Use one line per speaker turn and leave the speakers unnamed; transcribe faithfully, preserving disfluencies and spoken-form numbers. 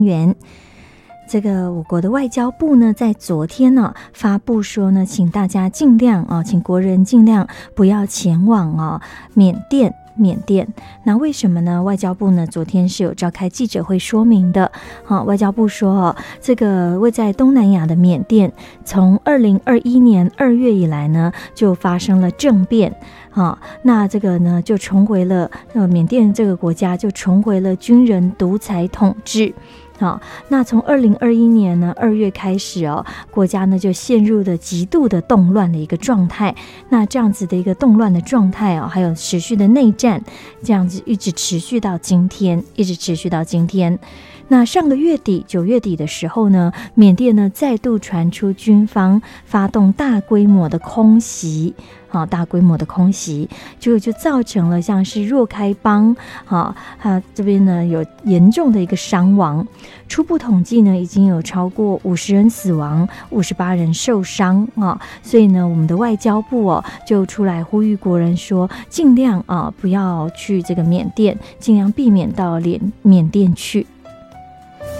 员。这个我国的外交部呢，在昨天呢、啊、发布说呢，请大家尽量啊，请国人尽量不要前往啊缅甸。缅甸，那为什么呢？外交部呢昨天是有召开记者会说明的。好，外交部说哦，这个位在东南亚的缅甸，从二零二一年二月以来呢，就发生了政变。好，那这个呢就重回了呃缅甸这个国家就重回了军人独裁统治。好，那从二零二一年呢二月开始哦，国家呢就陷入了极度的动乱的一个状态。那这样子的一个动乱的状态哦，还有持续的内战，这样子一直持续到今天，一直持续到今天。那上个月底九月底的时候呢，缅甸呢再度传出军方发动大规模的空袭。好，大规模的空袭，就就造成了像是若开邦，好，它这边呢有严重的一个伤亡。初步统计呢，已经有超过五十人死亡，五十八人受伤啊。所以呢，我们的外交部哦就出来呼吁国人说，尽量啊不要去这个缅甸，尽量避免到缅缅甸去。